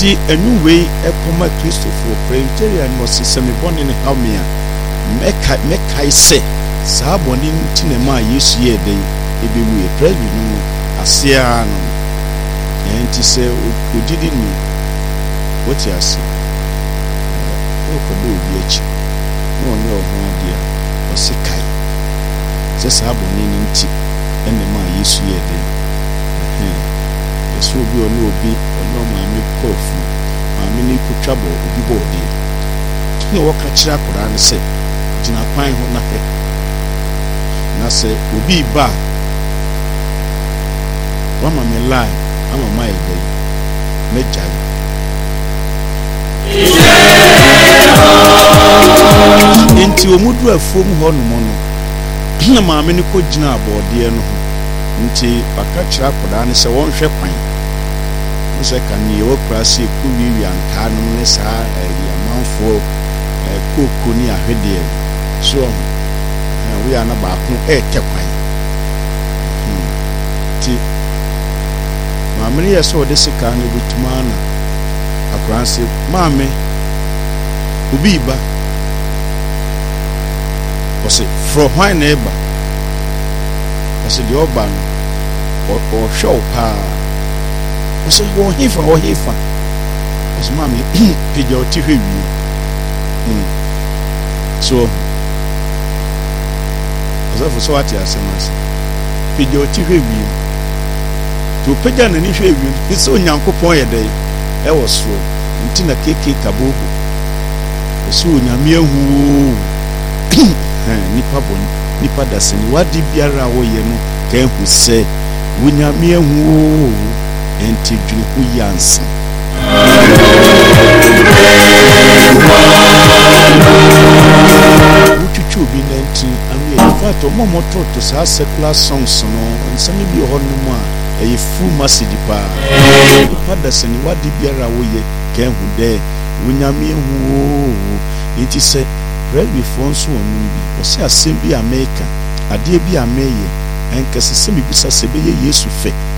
nti anyway ekoma Christopher Presbyterian no sesame bone ne hawmia meka ise saa bone nti ne ma Yesu ye den ebewu Presby no asia no nti se odidi ni woti ase ko do obi achi no onye ohun dia osikai se saa bone nti ene ma Yesu ye den Yesu obi ono maame kofu maame ni kutwabo obi bodi ne woka kira akora ne se gina kwan ho na he na se obi ba wa mame lie ama mai dey mejai enti omudu afom ho no mo no na maame ni ko gina abode no nti baka kira akora ne se won hwe kwan se kan ye okra se ku wiwi anka no ne sa yamanfo koko ni ahwede so we ana ba ko tekwan ti mamre ye so de sika no bituma na akran se mame obi ba o se fro hwan na eba o se de oba no o show pa o se wo hifa o se mame pija oti hwewi so azafo so ati asemas pija oti hwewi to pija na ni hwewi so nyankopon ye dai e wo so nti na keke kabogo so nyame ahu nipa bon nipa daseni wadi biara wo ye no ka ehu se wo nyame ahu enti dwene ho yansi wuchuchu bi nenti ami fato momo toto sa secular songs no nsani bi ho no mu a e full message pa padaseni wadi biara wo ye ka ehu de wo nyame ahu enti se Presby fonso onu bi o se asem bi America ade bi ameye enkese se mi bisa se be Yesu fe